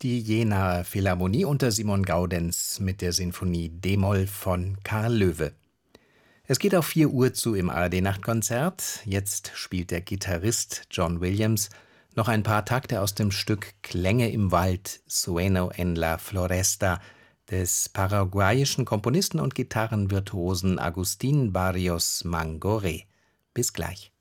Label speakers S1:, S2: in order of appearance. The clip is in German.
S1: Die Jenaer Philharmonie unter Simon Gaudenz mit der Sinfonie d-Moll von Karl Loewe. Es geht auf 4 Uhr zu im ARD-Nachtkonzert. Jetzt spielt der Gitarrist John Williams noch ein paar Takte aus dem Stück Klänge im Wald, Sueno en la Floresta, des paraguayischen Komponisten und Gitarrenvirtuosen Agustín Barrios Mangoré. Bis gleich.